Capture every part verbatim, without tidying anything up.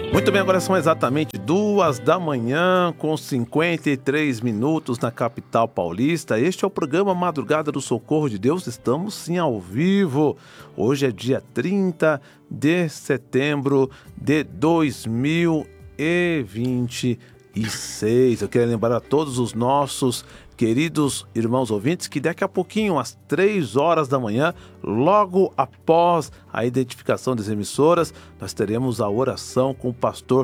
Muito bem, agora são exatamente duas da manhã, com cinquenta e três minutos na capital paulista. Este é o programa Madrugada do Socorro de Deus. Estamos sim ao vivo. Hoje é dia trinta de setembro de dois mil e vinte e seis. Eu quero lembrar a todos os nossos queridos irmãos ouvintes que daqui a pouquinho, às três horas da manhã, logo após a identificação das emissoras, nós teremos a oração com o pastor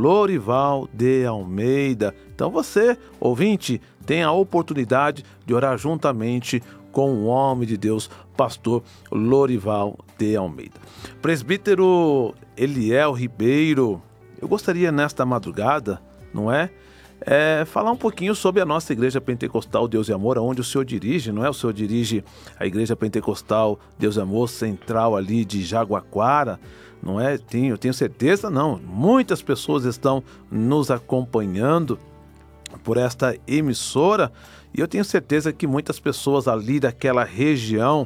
Lorival de Almeida. Então você, ouvinte, tem a oportunidade de orar juntamente com o homem de Deus, pastor Lorival de Almeida. Presbítero Eliel Ribeiro, eu gostaria nesta madrugada, não é? É, falar um pouquinho sobre a nossa Igreja Pentecostal Deus e Amor, onde o senhor dirige, não é? O senhor dirige a Igreja Pentecostal Deus e Amor Central ali de Jaguaquara, não é? Tenho, tenho certeza, não. Muitas pessoas estão nos acompanhando por esta emissora e eu tenho certeza que muitas pessoas ali daquela região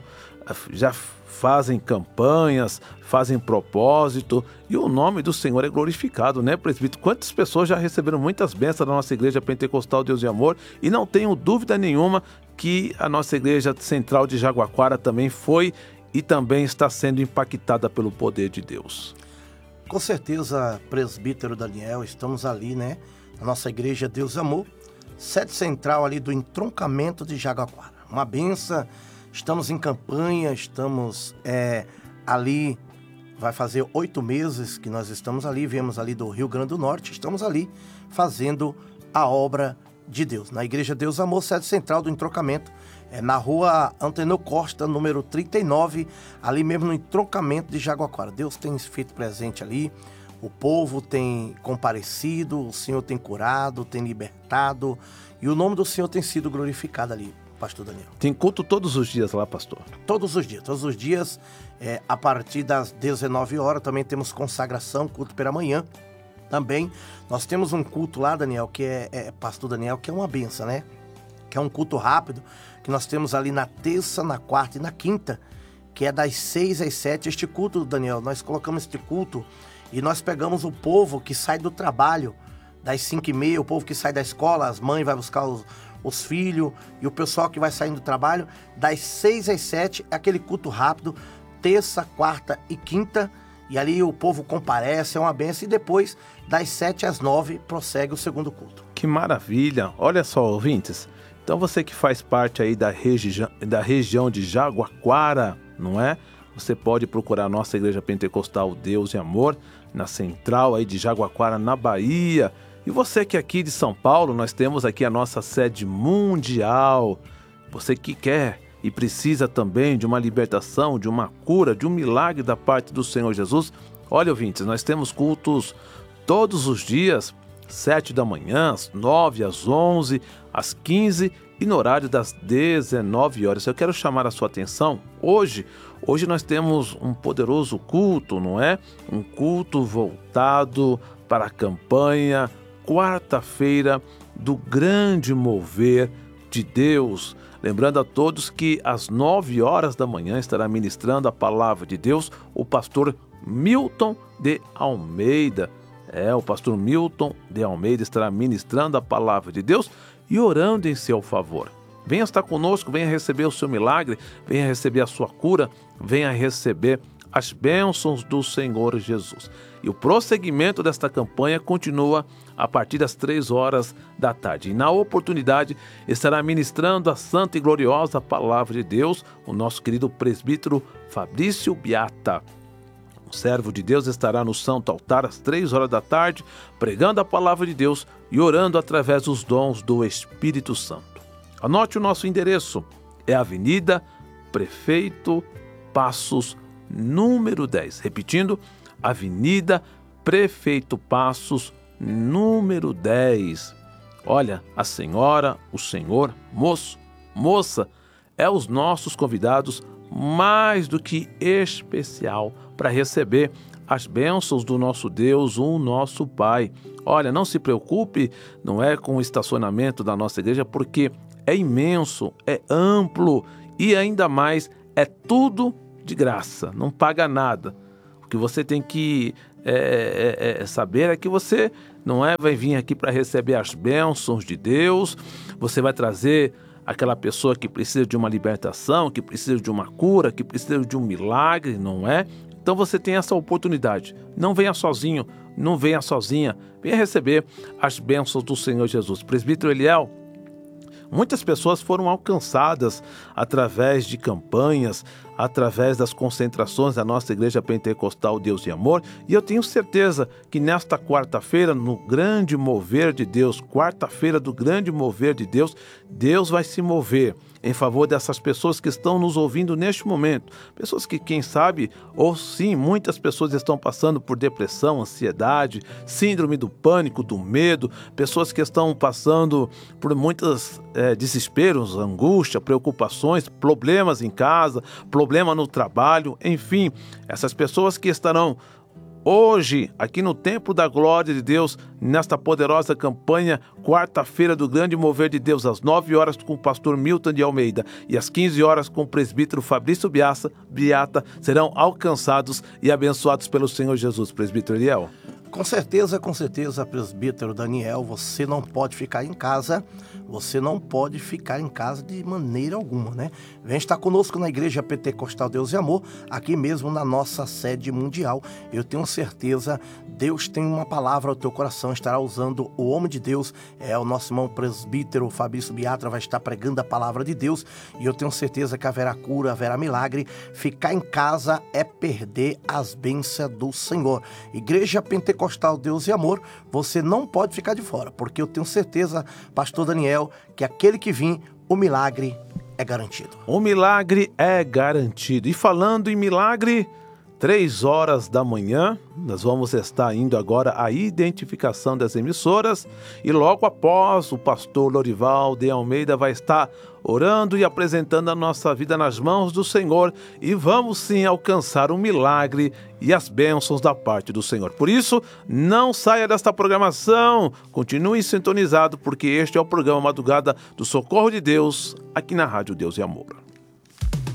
já fazem campanhas, fazem propósito e o nome do Senhor é glorificado, né, presbítero? Quantas pessoas já receberam muitas bênçãos da nossa Igreja Pentecostal Deus e Amor e não tenho dúvida nenhuma que a nossa Igreja Central de Jaguaquara também foi e também está sendo impactada pelo poder de Deus. Com certeza, presbítero Daniel, estamos ali, né, na nossa Igreja Deus e Amor, sede central ali do entroncamento de Jaguaquara. Uma benção. Estamos em campanha, estamos é, ali, vai fazer oito meses que nós estamos ali, viemos ali do Rio Grande do Norte, estamos ali fazendo a obra de Deus. Na Igreja Deus Amor, sede central do entroncamento, é na rua Antenor Costa, número trinta e nove, ali mesmo no entroncamento de Jaguaquara. Deus tem se feito presente ali, o povo tem comparecido, o Senhor tem curado, tem libertado, e o nome do Senhor tem sido glorificado ali. Pastor Daniel. Tem culto todos os dias lá, pastor? Todos os dias, todos os dias, é, a partir das dezenove horas, também temos consagração, culto pela manhã. Também, nós temos um culto lá, Daniel, que é, é pastor Daniel, que é uma benção, né? Que é um culto rápido, que nós temos ali na terça, na quarta e na quinta, que é das seis às sete. Este culto, Daniel, nós colocamos este culto e nós pegamos o povo que sai do trabalho, das cinco e meia, o povo que sai da escola, as mães vai buscar os os filhos e o pessoal que vai saindo do trabalho, das seis às sete, é aquele culto rápido, terça, quarta e quinta, e ali o povo comparece, é uma benção, e depois, das sete às nove, prossegue o segundo culto. Que maravilha! Olha só, ouvintes, então você que faz parte aí da, regi- da região de Jaguaquara, não é? Você pode procurar a nossa Igreja Pentecostal Deus e Amor, na central aí de Jaguaquara, na Bahia. E você que é aqui de São Paulo, nós temos aqui a nossa sede mundial. Você que quer e precisa também de uma libertação, de uma cura, de um milagre da parte do Senhor Jesus. Olha, ouvintes, nós temos cultos todos os dias, sete da manhã, às nove, às onze, às quinze e no horário das dezenove horas. Eu quero chamar a sua atenção. Hoje, hoje nós temos um poderoso culto, não é? Um culto voltado para a campanha quarta-feira do grande mover de Deus. Lembrando a todos que às nove horas da manhã estará ministrando a palavra de Deus o pastor Milton de Almeida. É, o pastor Milton de Almeida estará ministrando a palavra de Deus e orando em seu favor. Venha estar conosco, venha receber o seu milagre, venha receber a sua cura, venha receber as bênçãos do Senhor Jesus. E o prosseguimento desta campanha continua a partir das três horas da tarde. E na oportunidade estará ministrando a santa e gloriosa palavra de Deus o nosso querido presbítero Fabrício Biata. O servo de Deus estará no santo altar às três horas da tarde, pregando a palavra de Deus e orando através dos dons do Espírito Santo. Anote o nosso endereço, é a Avenida Prefeito Passos, número dez. Repetindo, Avenida Prefeito Passos, número dez. Olha, a senhora, o senhor, moço, moça, é os nossos convidados mais do que especial para receber as bênçãos do nosso Deus, o nosso Pai. Olha, não se preocupe, não é com o estacionamento da nossa igreja, porque é imenso, é amplo e ainda mais é tudo de graça, não paga nada. O que você tem que é, é, é, saber é que você não é, vai vir aqui para receber as bênçãos de Deus, você vai trazer aquela pessoa que precisa de uma libertação, que precisa de uma cura, que precisa de um milagre, não é? Então você tem essa oportunidade. Não venha sozinho, não venha sozinha. Venha receber as bênçãos do Senhor Jesus. Presbítero Eliel, muitas pessoas foram alcançadas através de campanhas, através das concentrações da nossa Igreja Pentecostal Deus e Amor, e eu tenho certeza que nesta quarta-feira, no grande mover de Deus, quarta-feira do grande mover de Deus, Deus vai se mover em favor dessas pessoas que estão nos ouvindo neste momento. Pessoas que, quem sabe, ou sim, muitas pessoas estão passando por depressão, ansiedade, síndrome do pânico, do medo, pessoas que estão passando por muitos é, desesperos, angústia, preocupações, problemas em casa, problema no trabalho, enfim, essas pessoas que estarão hoje, aqui no Templo da Glória de Deus, nesta poderosa campanha, quarta-feira do grande mover de Deus, às nove horas com o pastor Milton de Almeida e às quinze horas com o presbítero Fabrício Biassa, Biata, serão alcançados e abençoados pelo Senhor Jesus. Presbítero Eliel. Com certeza, com certeza, presbítero Daniel, você não pode ficar em casa, você não pode ficar em casa de maneira alguma, né? Vem estar conosco na Igreja Pentecostal Deus e Amor, aqui mesmo na nossa sede mundial. Eu tenho certeza, Deus tem uma palavra ao teu coração, estará usando o homem de Deus, é o nosso irmão presbítero Fabrício Biatra, vai estar pregando a palavra de Deus, e eu tenho certeza que haverá cura, haverá milagre. Ficar em casa é perder as bênçãos do Senhor. Igreja Pentecostal Pentecostal Deus e Amor, você não pode ficar de fora, porque eu tenho certeza, pastor Daniel, que aquele que vir, o milagre é garantido. O milagre é garantido. E falando em milagre, três horas da manhã, nós vamos estar indo agora à identificação das emissoras e logo após o pastor Lorival de Almeida vai estar orando e apresentando a nossa vida nas mãos do Senhor e vamos sim alcançar um milagre e as bênçãos da parte do Senhor. Por isso, não saia desta programação, continue sintonizado porque este é o programa Madrugada do Socorro de Deus aqui na Rádio Deus e Amor.